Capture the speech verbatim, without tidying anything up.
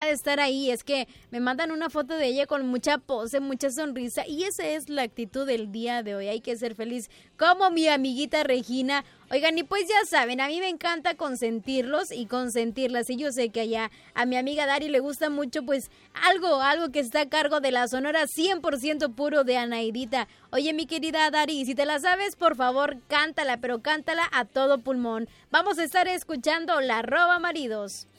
de estar ahí. Es que me mandan una foto de ella con mucha pose, mucha sonrisa, y esa es la actitud del día de hoy. Hay que ser feliz como mi amiguita Regina. Oigan, y pues ya saben, a mí me encanta consentirlos y consentirlas, y yo sé que allá a mi amiga Dari le gusta mucho pues algo, algo que está a cargo de la Sonora cien por ciento puro de Anaidita. Oye, mi querida Dari, si te la sabes, por favor, cántala, pero cántala a todo pulmón. Vamos a estar escuchando La Roba Maridos.